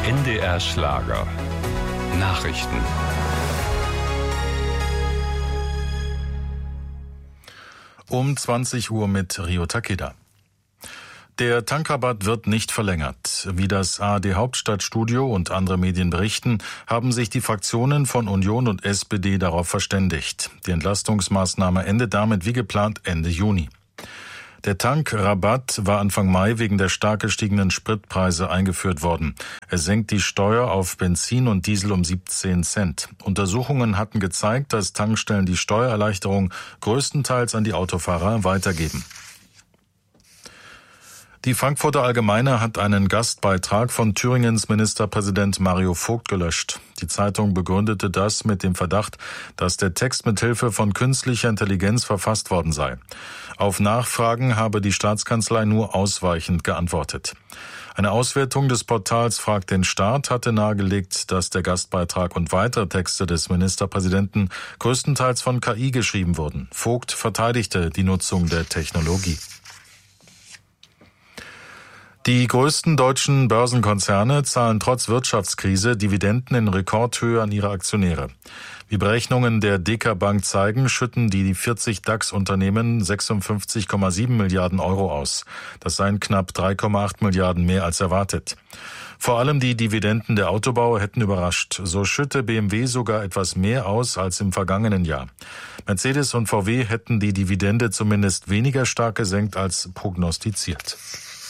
NDR Schlager. Nachrichten. Um 20 Uhr mit Rio Takeda. Der Tankrabatt wird nicht verlängert. Wie das ARD Hauptstadtstudio und andere Medien berichten, haben sich die Fraktionen von Union und SPD darauf verständigt. Die Entlastungsmaßnahme endet damit wie geplant Ende Juni. Der Tankrabatt war Anfang Mai wegen der stark gestiegenen Spritpreise eingeführt worden. Er senkt die Steuer auf Benzin und Diesel um 17 Cent. Untersuchungen hatten gezeigt, dass Tankstellen die Steuererleichterung größtenteils an die Autofahrer weitergeben. Die Frankfurter Allgemeine hat einen Gastbeitrag von Thüringens Ministerpräsident Mario Vogt gelöscht. Die Zeitung begründete das mit dem Verdacht, dass der Text mit Hilfe von künstlicher Intelligenz verfasst worden sei. Auf Nachfragen habe die Staatskanzlei nur ausweichend geantwortet. Eine Auswertung des Portals Frag den Staat hatte nahegelegt, dass der Gastbeitrag und weitere Texte des Ministerpräsidenten größtenteils von KI geschrieben wurden. Vogt verteidigte die Nutzung der Technologie. Die größten deutschen Börsenkonzerne zahlen trotz Wirtschaftskrise Dividenden in Rekordhöhe an ihre Aktionäre. Wie Berechnungen der DK Bank zeigen, schütten die 40 DAX-Unternehmen 56,7 Milliarden Euro aus. Das seien knapp 3,8 Milliarden mehr als erwartet. Vor allem die Dividenden der Autobauer hätten überrascht. So schütte BMW sogar etwas mehr aus als im vergangenen Jahr. Mercedes und VW hätten die Dividende zumindest weniger stark gesenkt als prognostiziert.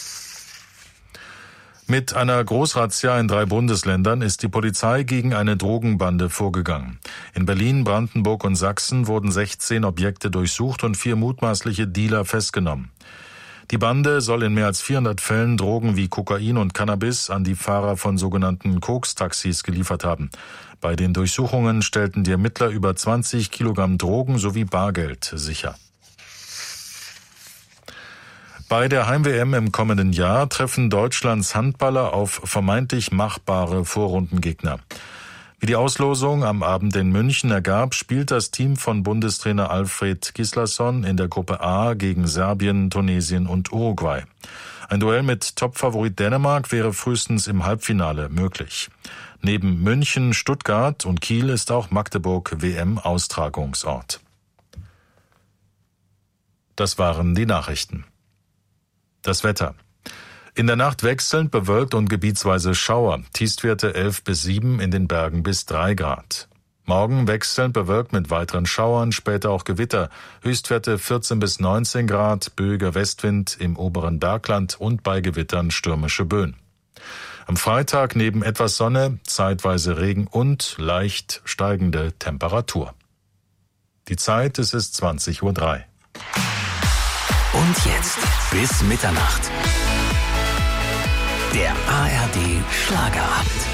Mit einer Großrazzia in 3 Bundesländern ist die Polizei gegen eine Drogenbande vorgegangen. In Berlin, Brandenburg und Sachsen wurden 16 Objekte durchsucht und 4 mutmaßliche Dealer festgenommen. Die Bande soll in mehr als 400 Fällen Drogen wie Kokain und Cannabis an die Fahrer von sogenannten Koks-Taxis geliefert haben. Bei den Durchsuchungen stellten die Ermittler über 20 Kilogramm Drogen sowie Bargeld sicher. Bei der Heim-WM im kommenden Jahr treffen Deutschlands Handballer auf vermeintlich machbare Vorrundengegner. Wie die Auslosung am Abend in München ergab, spielt das Team von Bundestrainer Alfred Gislason in der Gruppe A gegen Serbien, Tunesien und Uruguay. Ein Duell mit Topfavorit Dänemark wäre frühestens im Halbfinale möglich. Neben München, Stuttgart und Kiel ist auch Magdeburg WM-Austragungsort. Das waren die Nachrichten. Das Wetter. In der Nacht wechselnd bewölkt und gebietsweise Schauer. Tiefstwerte 11 bis 7, in den Bergen bis 3 Grad. Morgen wechselnd bewölkt mit weiteren Schauern, später auch Gewitter. Höchstwerte 14 bis 19 Grad, böiger Westwind im oberen Bergland und bei Gewittern stürmische Böen. Am Freitag neben etwas Sonne, zeitweise Regen und leicht steigende Temperatur. Die Zeit, es ist 20:03 Uhr. Und jetzt bis Mitternacht. Der ARD Schlagerabend.